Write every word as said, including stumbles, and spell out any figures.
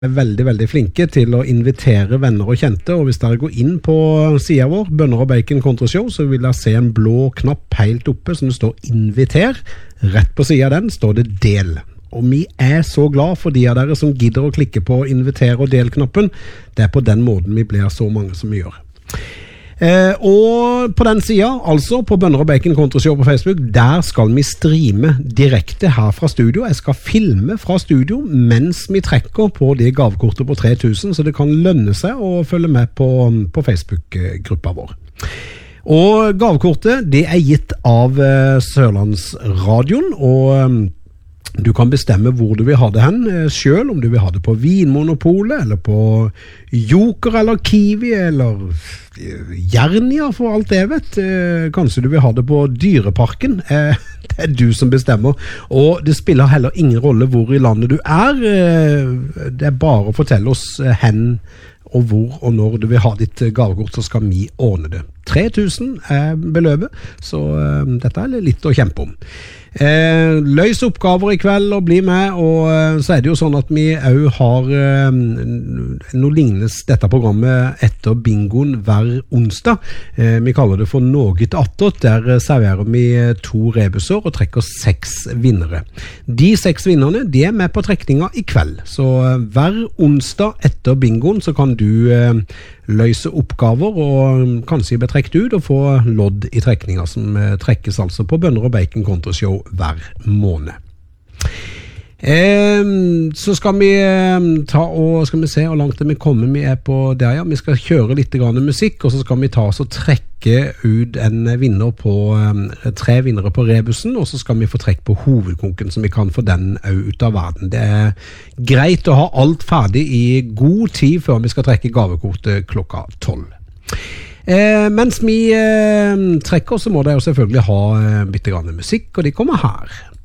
er veldig, veldig flinke til å invitere venner og kjente, og hvis dere går inn på siden vår, Bønner og Bacon Kontrashow, så vil dere se en blå knapp helt oppe som det står inviter. Rett på siden av den står det del. Og vi er så glad for de av dere som gidder å klikke på inviter og del-knappen. Det er på den måten vi blir så mange som vi gjør. Eh, og på den siden, altså på Bønner og Bacon Kontrashow på Facebook, der skal vi streame direkte her fra studio. Jeg skal filme fra studio mens vi trekker på det gavekortet på tre tusen, så det kan lønne seg å følge med på, på Facebook-gruppa vår. Og gavekortet, det er gitt av eh, Sørlandsradioen, og du kan bestemme hvor du vil ha det hen selv, om du vil ha det på Vinmonopolet, eller på Joker, eller Kiwi, eller Jernia, for alt det vet. Kanskje du vil ha det på Dyreparken. Det er du som bestemmer. Og det spiller heller ingen rolle hvor i landet du er. Det er bare å fortelle oss hen og hvor og når du vil ha ditt gavekort, så skal vi ordne det. tre tusen er beløpet, så dette er litt å kjempe om. Eh, løs oppgaver i kveld og bli med, og eh, så er det jo sånn at vi også har eh, noe lignende dette programmet etter bingoen hver onsdag. Eh, vi kaller det for Noe til attåt. Der serverer vi to rebuser og trekker seks vinnere. De seks vinnerne, de er med på trekninga i kveld, så eh, hver onsdag etter bingoen så kan du eh, løse oppgaver og kanskje bli trekt ut og få lodd i trekninga som eh, trekkes altså på Bønner og Bacon Kontrashow hver måned. Eh, så skal vi eh, ta og skal vi se hvor langt vi kommer. Vi er på der, ja. Vi skal kjøre litt grann musikk, og så skal vi ta oss og trekke ut en vinner på eh, tre vinnere på rebusen, og så skal vi få trekk på hovedkonken, så vi kan få den ut av verden. Det er greit å ha alt ferdig i god tid før vi skal trekke gavekortet klokka tolv. Eh, mens vi eh, trekker, så må det jo selvfølgelig ha eh, bitte grann musikk, og de kommer her.